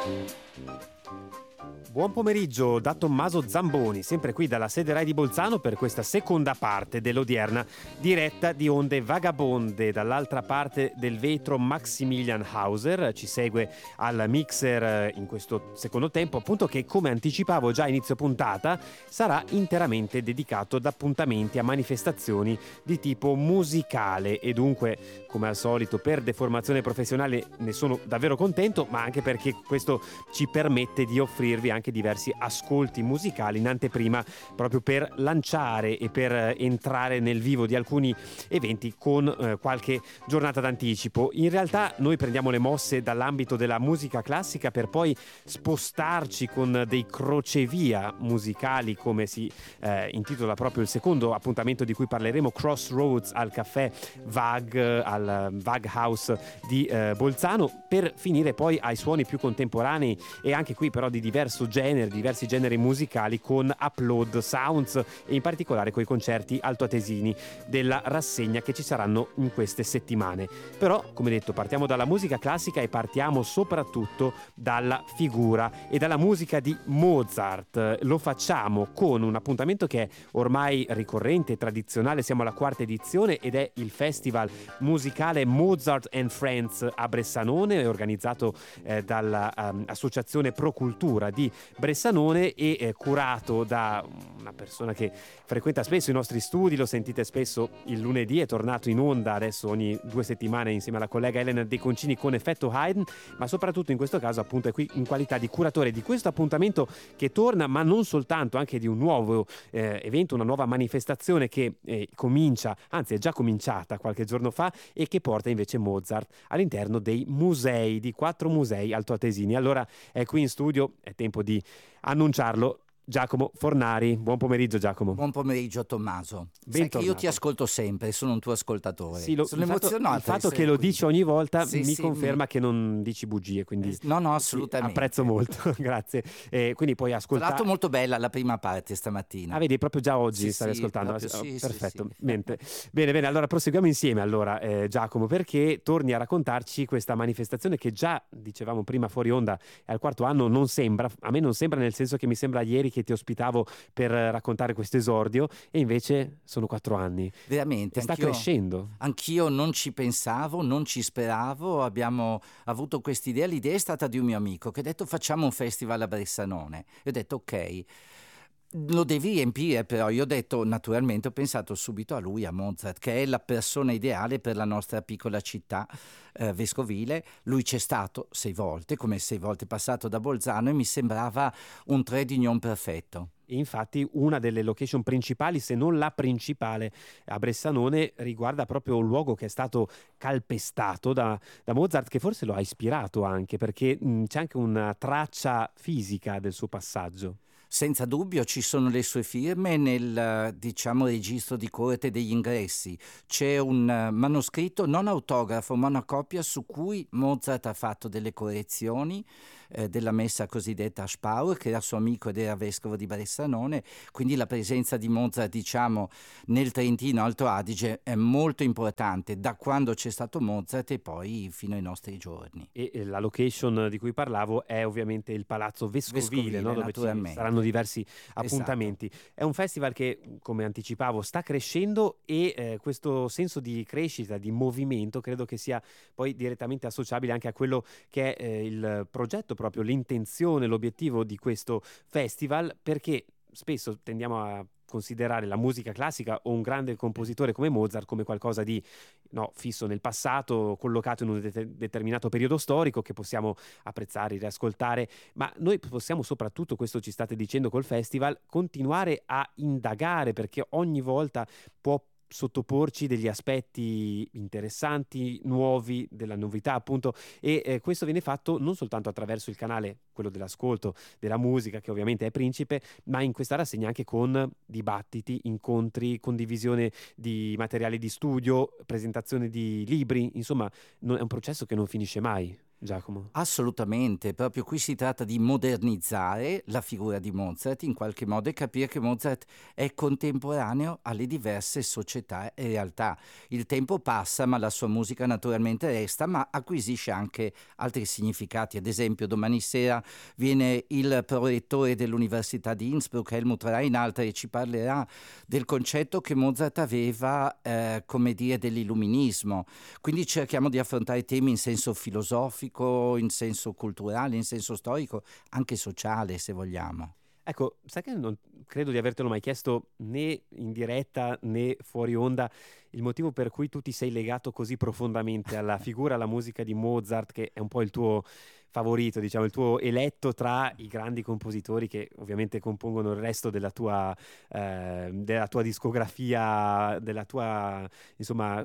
Buon pomeriggio da Tommaso Zamboni, sempre qui dalla sede Rai di Bolzano per questa seconda parte dell'odierna diretta di Onde Vagabonde. Dall'altra parte del vetro Maximilian Hauser ci segue al mixer in questo secondo tempo, appunto, che come anticipavo già a inizio puntata sarà interamente dedicato ad appuntamenti, a manifestazioni di tipo musicale e dunque, come al solito, per deformazione professionale ne sono davvero contento, ma anche perché questo ci permette di offrirvi anche diversi ascolti musicali in anteprima, proprio per lanciare e per entrare nel vivo di alcuni eventi con qualche giornata d'anticipo. In realtà noi prendiamo le mosse dall'ambito della musica classica per poi spostarci con dei crocevia musicali, come si intitola proprio il secondo appuntamento di cui parleremo, Crossroads al caffè Vag, al Vag House di Bolzano, per finire poi ai suoni più contemporanei e anche qui però di diversi generi musicali, con Upload Sounds e in particolare con i concerti altoatesini della rassegna che ci saranno in queste settimane. Però, come detto, partiamo dalla musica classica e partiamo soprattutto dalla figura e dalla musica di Mozart. Lo facciamo con un appuntamento che è ormai ricorrente e tradizionale, siamo alla quarta edizione ed è il festival musicale Mozart and Friends a Bressanone, organizzato dall'associazione Pro Cultura di Bressanone e curato da una persona che frequenta spesso i nostri studi, lo sentite spesso il lunedì, è tornato in onda adesso ogni 2 settimane insieme alla collega Elena De Concini con Effetto Haydn, ma soprattutto in questo caso appunto è qui in qualità di curatore di questo appuntamento che torna, ma non soltanto, anche di un nuovo evento, una nuova manifestazione che comincia, anzi è già cominciata qualche giorno fa e che porta invece Mozart all'interno dei musei, di 4 musei altoatesini. Allora è qui in studio, è tempo di annunciarlo, Giacomo Fornari. Buon pomeriggio, Giacomo. Buon pomeriggio, Tommaso. Sai che io Bentornato. ti ascolto sempre, sono un tuo ascoltatore. Sì, sono il emozionato. fatto che lo qui. dici ogni volta Sì, mi sì, conferma che non dici bugie, quindi No, sì, assolutamente. apprezzo molto, grazie. Quindi puoi Tra ascoltare. l'altro molto bella la prima parte stamattina. Ah, vedi, proprio già oggi Sì, stavi sì, ascoltando. proprio sì, Perfetto. sì. Bene, allora proseguiamo insieme allora, Giacomo, perché torni a raccontarci questa manifestazione che già, dicevamo prima fuori onda, è al quarto anno. Non sembra, a me non sembra, nel senso che mi sembra ieri che ti ospitavo per raccontare questo esordio e invece sono 4 anni. Veramente, E sta crescendo. Anch'io non ci pensavo, non ci speravo, abbiamo avuto quest'idea, l'idea è stata di un mio amico che ha detto facciamo un festival a Bressanone. E ho detto ok, lo devi riempire, però io ho detto, naturalmente ho pensato subito a lui, a Mozart, che è la persona ideale per la nostra piccola città vescovile. Lui c'è stato 6 volte, come 6 volte passato da Bolzano, e mi sembrava un trait d'union perfetto. E infatti una delle location principali, se non la principale a Bressanone, riguarda proprio un luogo che è stato calpestato da Mozart, che forse lo ha ispirato anche, perché c'è anche una traccia fisica del suo passaggio. Senza dubbio ci sono le sue firme nel, diciamo, registro di corte degli ingressi. C'è un manoscritto, non autografo, ma una copia su cui Mozart ha fatto delle correzioni della messa cosiddetta a Spau, che era suo amico ed era vescovo di Bressanone. Quindi la presenza di Mozart, diciamo, nel Trentino Alto Adige è molto importante, da quando c'è stato Mozart e poi fino ai nostri giorni. E la location di cui parlavo è ovviamente il Palazzo Vescovile, no? Dove ci saranno diversi appuntamenti. Esatto. È un festival che, come anticipavo, sta crescendo e questo senso di crescita, di movimento, credo che sia poi direttamente associabile anche a quello che è il progetto, proprio l'intenzione, l'obiettivo di questo festival, perché spesso tendiamo a considerare la musica classica o un grande compositore come Mozart come qualcosa di fisso nel passato, collocato in un determinato periodo storico che possiamo apprezzare, riascoltare, ma noi possiamo soprattutto, questo ci state dicendo col festival, continuare a indagare, perché ogni volta può sottoporci degli aspetti interessanti, nuovi, della novità appunto, e questo viene fatto non soltanto attraverso il canale, quello dell'ascolto della musica, che ovviamente è principe, ma in questa rassegna anche con dibattiti, incontri, condivisione di materiali di studio, presentazione di libri, insomma è un processo che non finisce mai. Giacomo? Assolutamente, proprio qui si tratta di modernizzare la figura di Mozart in qualche modo e capire che Mozart è contemporaneo alle diverse società e realtà. Il tempo passa, ma la sua musica naturalmente resta, ma acquisisce anche altri significati. Ad esempio, domani sera viene il prorettore dell'Università di Innsbruck, Helmut Reinhardt, e ci parlerà del concetto che Mozart aveva, come dire, dell'illuminismo. Quindi cerchiamo di affrontare temi in senso filosofico, in senso culturale, in senso storico, anche sociale, se vogliamo. Ecco, sai che non credo di avertelo mai chiesto né in diretta né fuori onda il motivo per cui tu ti sei legato così profondamente alla figura, alla musica di Mozart, che è un po' il tuo favorito, diciamo, il tuo eletto tra i grandi compositori che ovviamente compongono il resto della tua discografia, della tua, insomma,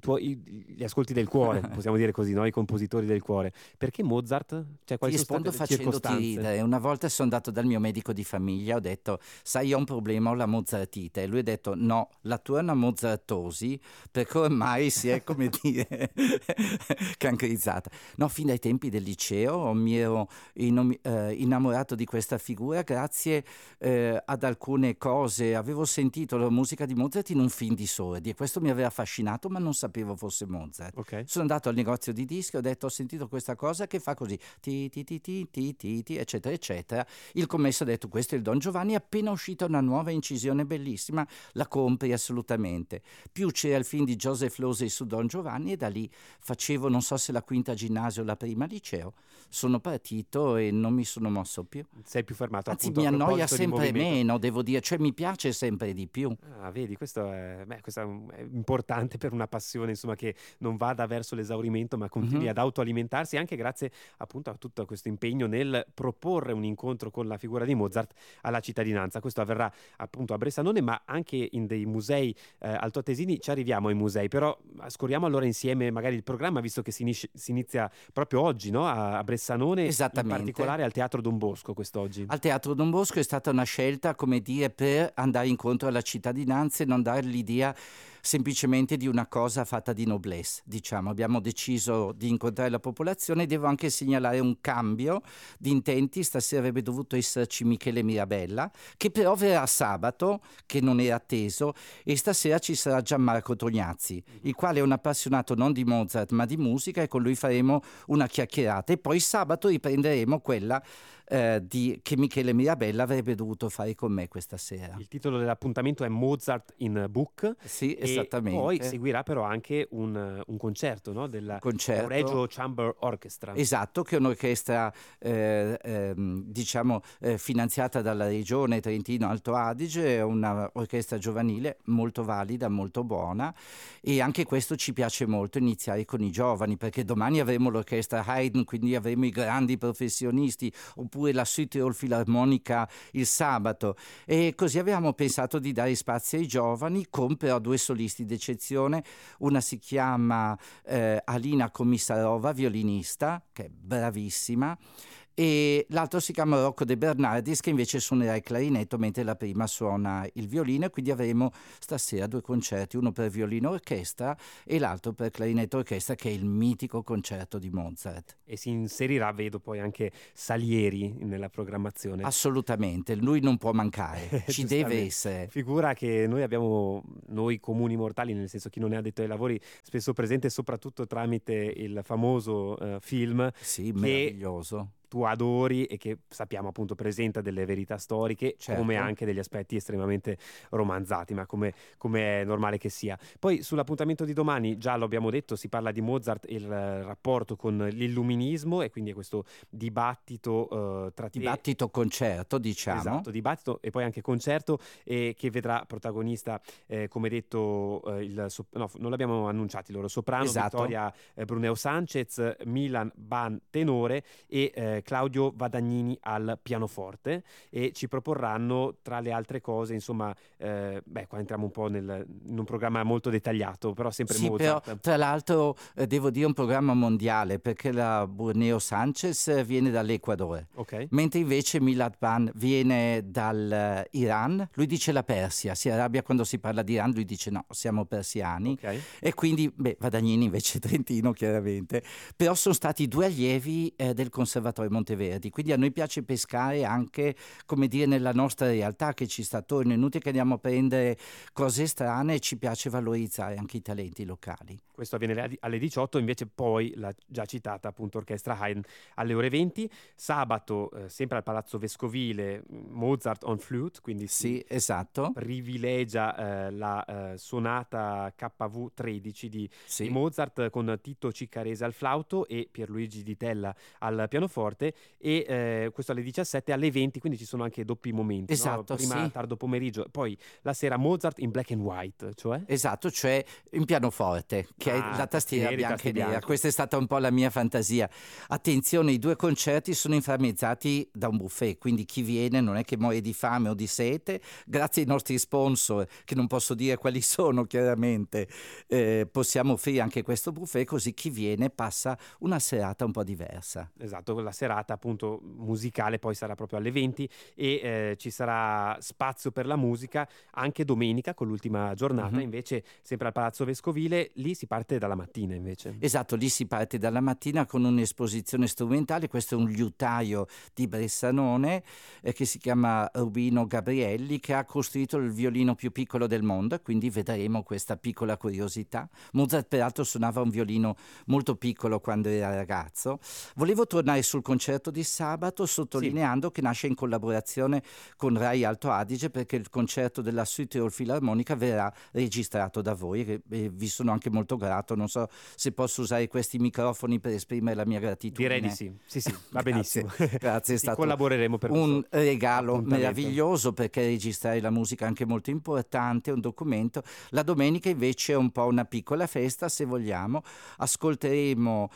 gli ascolti del cuore, possiamo dire così, no? I compositori del cuore. Perché Mozart? Cioè, Ti quali sono rispondo state le facendoti circostanze? ridere. Una volta sono andato dal mio medico di famiglia, ho detto, sai, ho un problema, ho la mozartite. E lui ha detto, no, la tua è una mozartosi, perché ormai si è, come dire, cancerizzata. No, fin dai tempi del liceo mi ero innamorato di questa figura grazie ad alcune cose. Avevo sentito la musica di Mozart in un film di Sordi e questo mi aveva affascinato, ma non sapevo fosse Mozart. Ok. Sono andato al negozio di dischi e ho detto, ho sentito questa cosa che fa così, ti ti ti ti ti ti ti, eccetera, eccetera. Il commesso ha detto, questo è il Don Giovanni, è appena uscita una nuova incisione bellissima, la compri assolutamente. Più c'era il film di Joseph Losey su Don Giovanni e da lì facevo, non so se la quinta ginnasio o la prima liceo, sono partito e non mi sono mosso più. Sei più fermato Anzi, appunto mi a annoia proposito di sempre movimento. meno, devo dire, cioè mi piace sempre di più. Ah, vedi, questo è importante per una passione, insomma, che non vada verso l'esaurimento, ma continui Mhm. ad autoalimentarsi anche grazie appunto a tutto questo impegno nel proporre un incontro con la figura di Mozart alla cittadinanza. Questo avverrà appunto a Bressanone, ma anche in dei musei altoatesini. Ci arriviamo ai musei, però scorriamo allora insieme magari il programma, visto che si inizia proprio oggi, no? A Bressanone, in Esattamente. particolare al Teatro Don Bosco quest'oggi. Al Teatro Don Bosco è stata una scelta, come dire, per andare incontro alla cittadinanza e non dare l'idea semplicemente di una cosa fatta di noblesse, diciamo. Abbiamo deciso di incontrare la popolazione. Devo anche segnalare un cambio di intenti. Stasera avrebbe dovuto esserci Michele Mirabella, che però verrà sabato, che non era atteso, e stasera ci sarà Gianmarco Tognazzi, il quale è un appassionato non di Mozart ma di musica, e con lui faremo una chiacchierata. E poi sabato riprenderemo quella che Michele Mirabella avrebbe dovuto fare con me questa sera. Il titolo dell'appuntamento è Mozart in Book. Sì, E esattamente. poi seguirà però anche un concerto, no? Della Concerto. Euregio Chamber Orchestra. Esatto, che è un'orchestra diciamo finanziata dalla regione Trentino Alto Adige, è un'orchestra giovanile molto valida, molto buona, e anche questo ci piace molto, iniziare con i giovani, perché domani avremo l'orchestra Haydn, quindi avremo i grandi professionisti, oppure la Südtirol Filarmonica il sabato, e così avevamo pensato di dare spazio ai giovani, con però due solisti d'eccezione. Una si chiama Alina Komissarova, violinista, che è bravissima, e l'altro si chiama Rocco De Bernardis, che invece suonerà il clarinetto mentre la prima suona il violino, e quindi avremo stasera due concerti, uno per violino orchestra e l'altro per clarinetto orchestra, che è il mitico concerto di Mozart. E si inserirà, vedo, poi anche Salieri nella programmazione. Assolutamente, lui non può mancare, ci deve Giustamente. essere. Figura che noi abbiamo, noi comuni mortali, nel senso chi non è addetto ai lavori, spesso presente soprattutto tramite il famoso film Sì, che meraviglioso. tu adori e che sappiamo appunto presenta delle verità storiche, Certo. come anche degli aspetti estremamente romanzati, ma come è normale che sia. Poi sull'appuntamento di domani, già lo abbiamo detto, si parla di Mozart e il rapporto con l'illuminismo, e quindi è questo dibattito tra te... Dibattito concerto, diciamo. Esatto, dibattito e poi anche concerto, che vedrà protagonista, come detto, no, non l'abbiamo annunciati loro, soprano Esatto. Vittoria Bruneo Sanchez, Milan Ban tenore, e Claudio Vadagnini al pianoforte, e ci proporranno tra le altre cose, insomma, qua entriamo un po' in un programma molto dettagliato, però sempre Sì, Mozart. però tra l'altro devo dire un programma mondiale, perché la Borneo Sanchez viene dall'Ecuador, Ok. mentre invece Milad Ban viene dall'Iran. Lui dice la Persia, si arrabbia quando si parla di Iran, lui dice no, siamo persiani. Ok. E quindi, Vadagnini invece trentino chiaramente, però sono stati due allievi del Conservatorio Monteverdi, quindi a noi piace pescare anche, come dire, nella nostra realtà che ci sta attorno, è inutile che andiamo a prendere cose strane, e ci piace valorizzare anche i talenti locali. Questo avviene alle 18, invece poi la già citata appunto Orchestra Haydn alle ore 20. Sabato, sempre al Palazzo Vescovile, Mozart on flute, quindi Sì, esatto. privilegia la sonata KV 13 di Sì. Mozart, con Tito Ciccarese al flauto e Pierluigi Di Tella al pianoforte, e questo alle 17, alle 20, quindi ci sono anche doppi momenti, no? Esatto, Prima sì. tardo pomeriggio, poi la sera Mozart in black and white, cioè? Esatto, cioè in pianoforte, che è la tastiera tastiere, bianca tasti e nera. bianchi. Questa è stata un po' la mia fantasia. Attenzione, i due concerti sono inframmezzati da un buffet, quindi chi viene non è che muore di fame o di sete. Grazie ai nostri sponsor, che non posso dire quali sono chiaramente, possiamo offrire anche questo buffet, così chi viene passa una serata un po' diversa. Esatto, la serata appunto musicale poi sarà proprio alle 20, e ci sarà spazio per la musica anche domenica con l'ultima giornata, invece sempre al Palazzo Vescovile, lì si parte dalla mattina invece. Esatto, lì si parte dalla mattina con un'esposizione strumentale. Questo è un liutaio di Bressanone che si chiama Rubino Gabrielli, che ha costruito il violino più piccolo del mondo, e quindi vedremo questa piccola curiosità. Mozart peraltro suonava un violino molto piccolo quando era ragazzo. Volevo tornare sul concerto di sabato sottolineando che nasce in collaborazione con Rai Alto Adige, perché il concerto della Südtirol Filarmonica verrà registrato da voi, e vi sono anche molto grato. Non so se posso usare questi microfoni per esprimere la mia gratitudine. Direi di sì, sì, va benissimo. Grazie, è stato collaboreremo per un questo regalo appuntamento meraviglioso, perché registrare la musica è anche molto importante, è un documento. La domenica invece è un po' una piccola festa, se vogliamo. Ascolteremo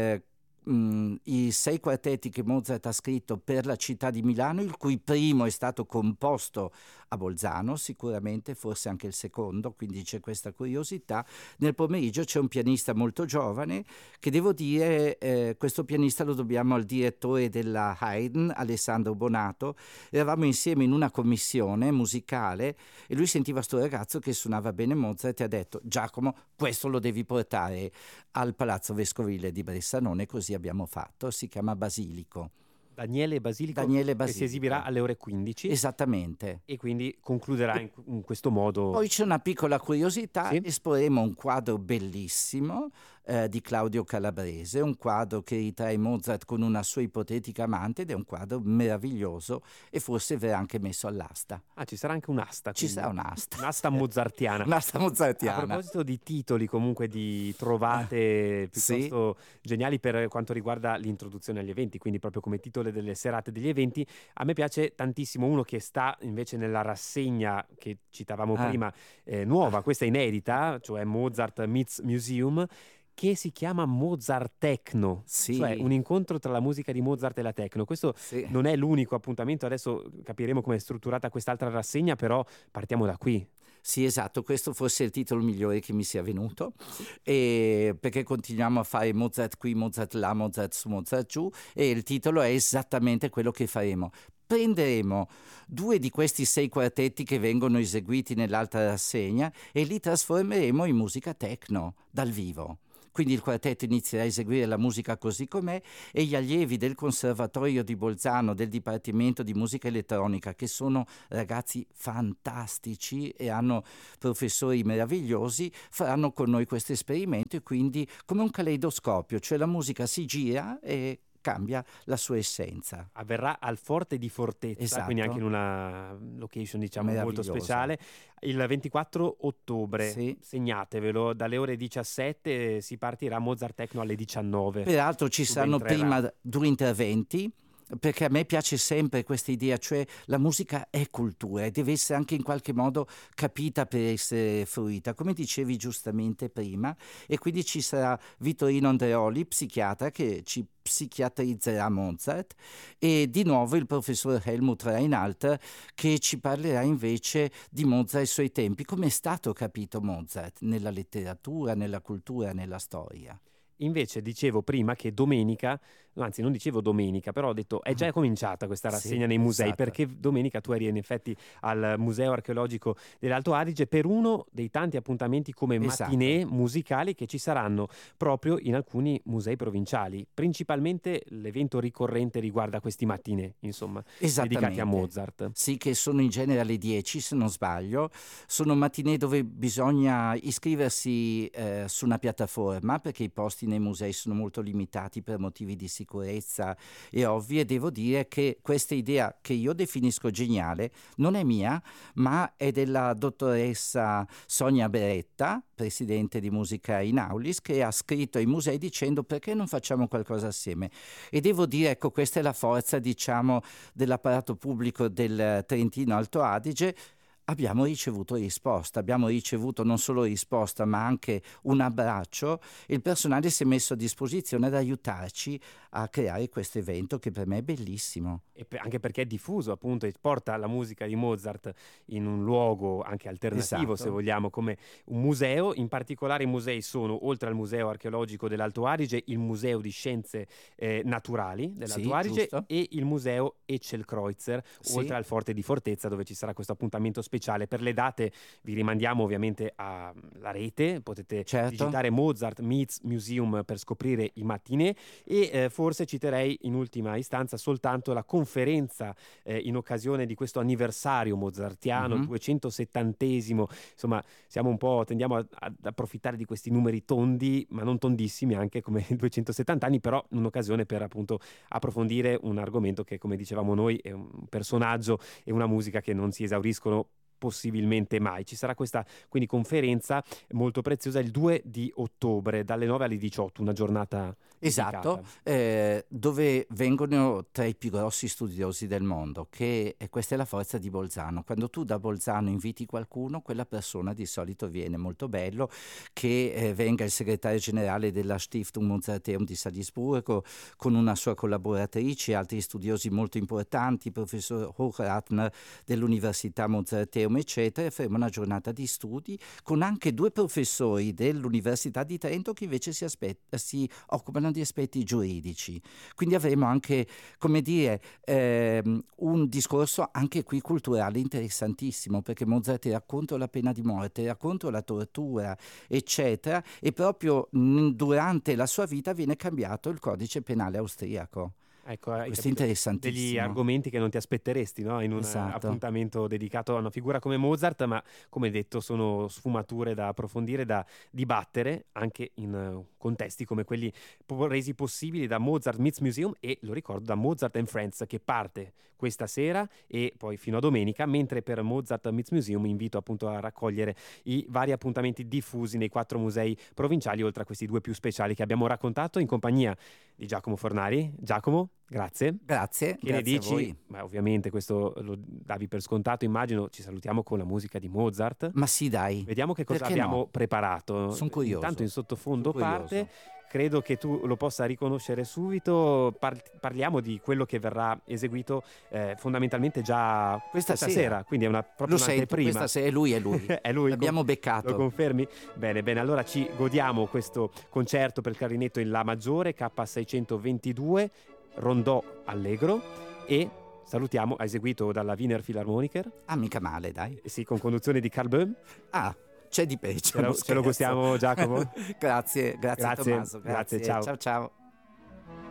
i 6 quartetti che Mozart ha scritto per la città di Milano, il cui primo è stato composto a Bolzano, sicuramente, forse anche il secondo, quindi c'è questa curiosità. Nel pomeriggio c'è un pianista molto giovane, che devo dire, questo pianista lo dobbiamo al direttore della Haydn, Alessandro Bonato. Eravamo insieme in una commissione musicale e lui sentiva sto ragazzo che suonava bene Mozart e ha detto: Giacomo, questo lo devi portare al Palazzo Vescovile di Bressanone. Così abbiamo fatto. Si chiama Basilico. Daniele Basilico, che si esibirà alle ore 15. Esattamente. E quindi concluderà in questo modo. Poi c'è una piccola curiosità: Sì? esporremo un quadro bellissimo di Claudio Calabrese, un quadro che ritrae Mozart con una sua ipotetica amante, ed è un quadro meraviglioso, e forse verrà anche messo all'asta. Ci sarà anche un'asta. Ci sarà un'asta. Un'asta mozartiana. Un'asta mozartiana. A proposito di titoli, comunque, di trovate piuttosto geniali per quanto riguarda l'introduzione agli eventi, quindi proprio come titolo delle serate degli eventi, a me piace tantissimo uno che sta invece nella rassegna che citavamo prima, nuova, questa inedita, cioè Mozart Meets Museum, che si chiama Mozart Techno, cioè un incontro tra la musica di Mozart e la techno. Questo non è l'unico appuntamento, adesso capiremo come è strutturata quest'altra rassegna, però partiamo da qui. Sì, esatto, questo forse è il titolo migliore che mi sia venuto, perché continuiamo a fare Mozart qui, Mozart là, Mozart su, Mozart giù, e il titolo è esattamente quello che faremo. Prenderemo 2 di questi 6 quartetti che vengono eseguiti nell'altra rassegna e li trasformeremo in musica techno dal vivo. Quindi il quartetto inizierà a eseguire la musica così com'è, e gli allievi del Conservatorio di Bolzano, del Dipartimento di Musica Elettronica, che sono ragazzi fantastici e hanno professori meravigliosi, faranno con noi questo esperimento, e quindi come un caleidoscopio, cioè la musica si gira e cambia la sua essenza. Avverrà al Forte di Fortezza, quindi anche in una location diciamo molto speciale, il 24 ottobre. Segnatevelo, dalle ore 17 si partirà Mozart Techno alle 19. Peraltro ci saranno prima 2 interventi perché a me piace sempre questa idea, cioè la musica è cultura e deve essere anche in qualche modo capita per essere fruita, come dicevi giustamente prima, e quindi ci sarà Vittorino Andreoli, psichiatra, che ci psichiatrizzerà Mozart, e di nuovo il professor Helmut Reinhardt che ci parlerà invece di Mozart ai suoi tempi, come è stato capito Mozart nella letteratura, nella cultura, nella storia. Invece dicevo prima che domenica, anzi non dicevo domenica, però ho detto è già cominciata questa rassegna nei musei, esatto. perché domenica tu eri in effetti al Museo Archeologico dell'Alto Adige per uno dei tanti appuntamenti come matinée musicali che ci saranno proprio in alcuni musei provinciali. Principalmente l'evento ricorrente riguarda questi matinée, insomma, dedicati a Mozart. Sì, che sono in genere alle 10, se non sbaglio. Sono matinée dove bisogna iscriversi su una piattaforma, perché i posti nei musei sono molto limitati per motivi di sicurezza e ovvi, e devo dire che questa idea, che io definisco geniale, non è mia, ma è della dottoressa Sonia Beretta, presidente di Musica in Aulis, che ha scritto ai musei dicendo perché non facciamo qualcosa assieme. E devo dire, ecco, questa è la forza, diciamo, dell'apparato pubblico del Trentino Alto Adige. Abbiamo ricevuto non solo risposta ma anche un abbraccio, e il personale si è messo a disposizione ad aiutarci a creare questo evento che per me è bellissimo. E anche perché è diffuso, appunto, e porta la musica di Mozart in un luogo anche alternativo, se vogliamo, come un museo. In particolare i musei sono, oltre al Museo Archeologico dell'Alto Adige, il Museo di Scienze Naturali dell'Alto Adige, giusto. E il Museo Eccelkreutzer, oltre al Forte di Fortezza, dove ci sarà questo appuntamento speciale. Per le date vi rimandiamo ovviamente alla rete, potete digitare Mozart Meets Museum per scoprire i matinée, e forse citerei in ultima istanza soltanto la conferenza in occasione di questo anniversario mozartiano, 270esimo. Insomma, siamo un po', tendiamo ad approfittare di questi numeri tondi, ma non tondissimi, anche come 270 anni, però un'occasione per appunto approfondire un argomento che, come dicevamo noi, è un personaggio e una musica che non si esauriscono possibilmente mai. Ci sarà questa quindi conferenza molto preziosa il 2 di ottobre dalle 9 alle 18, una giornata esatto, dove vengono tra i più grossi studiosi del mondo, che questa è la forza di Bolzano. Quando tu da Bolzano inviti qualcuno, quella persona di solito viene. Molto bello che venga il segretario generale della Stiftung Mozarteum di Salisburgo con una sua collaboratrice, altri studiosi molto importanti, il professor Hochratner dell'Università Mozarteum, eccetera. Faremo una giornata di studi con anche 2 professori dell'Università di Trento che invece si occupano di aspetti giuridici. Quindi avremo anche, come dire, un discorso anche qui culturale interessantissimo, perché Mozart era contro la pena di morte, era contro la tortura, eccetera, e proprio durante la sua vita viene cambiato il codice penale austriaco. Ecco, questo è interessantissimo. Degli argomenti che non ti aspetteresti, no? In un appuntamento dedicato a una figura come Mozart, ma come detto sono sfumature da approfondire, da dibattere anche in contesti come quelli resi possibili da Mozart Meets Museum, e lo ricordo da Mozart and Friends, che parte questa sera e poi fino a domenica, mentre per Mozart Meets Museum invito appunto a raccogliere i vari appuntamenti diffusi nei 4 musei provinciali, oltre a questi 2 più speciali che abbiamo raccontato in compagnia di Giacomo Fornari. Giacomo, grazie. Grazie. Che ne dici? A voi. Ma ovviamente questo lo davi per scontato, immagino. Ci salutiamo con la musica di Mozart. Ma sì, dai. Vediamo che cosa abbiamo preparato. Sono curioso. Intanto in sottofondo parte. Credo che tu lo possa riconoscere subito. Parliamo di quello che verrà eseguito fondamentalmente già questa sera. Quindi è proprio un'anteprima. Questa sera è lui. È lui. L'abbiamo beccato. Lo confermi? Bene, allora ci godiamo questo concerto per clarinetto in La maggiore, K622, rondò allegro, e salutiamo, ha eseguito dalla Wiener Philharmoniker. Mica male, dai. Sì, con conduzione di Carl Böhm. C'è di peggio. Ce lo gustiamo, Giacomo. Grazie Tommaso. Grazie, ciao. Ciao.